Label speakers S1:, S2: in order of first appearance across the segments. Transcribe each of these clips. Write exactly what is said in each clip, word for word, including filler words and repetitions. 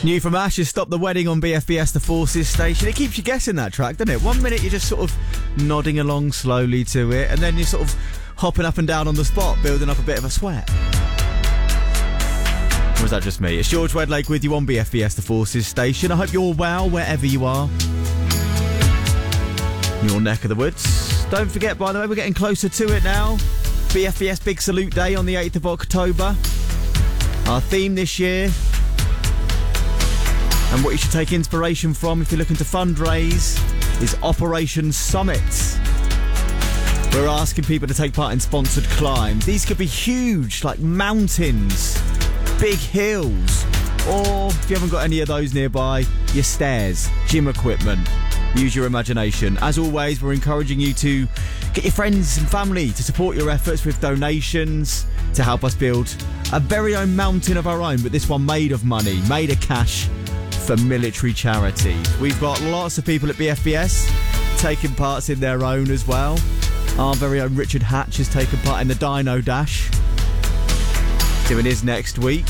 S1: New from Ashes, Stop the Wedding on B F B S The Forces station. It keeps you guessing that track, doesn't it? One minute you're just sort of nodding along slowly to it, and then you're sort of hopping up and down on the spot, building up a bit of a sweat. Or was that just me? It's George Wedlake with you on B F B S The Forces station. I hope you're well wherever you are. Your neck of the woods. Don't forget, by the way, we're getting closer to it now. B F B S Big Salute Day on the eighth of October. Our theme this year, and what you should take inspiration from if you're looking to fundraise, is Operation Summit. We're asking people to take part in sponsored climbs. These could be huge, like mountains, big hills, or if you haven't got any of those nearby, your stairs, gym equipment. Use your imagination. As always, we're encouraging you to get your friends and family to support your efforts with donations to help us build a very own mountain of our own, but this one made of money, made of cash, for military charities. We've got lots of people at B F B S taking parts in their own as well. Our very own Richard Hatch has taken part in the Dino Dash, doing his next week.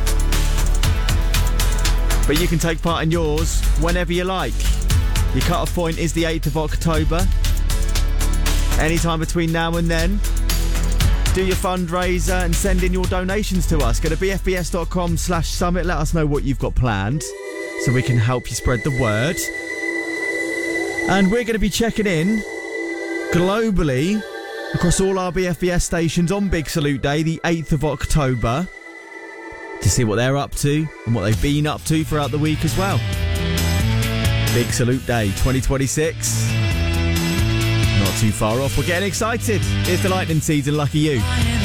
S1: But you can take part in yours whenever you like. Your cut-off point is the eighth of October. Anytime between now and then, do your fundraiser and send in your donations to us. Go to bfbs.com slash summit. Let us know what you've got planned so we can help you spread the word. And we're going to be checking in globally across all our B F B S stations on Big Salute Day, the eighth of October, to see what they're up to and what they've been up to throughout the week as well. Big Salute Day twenty twenty-six. Not too far off. We're getting excited. Here's the lightning season. Lucky you.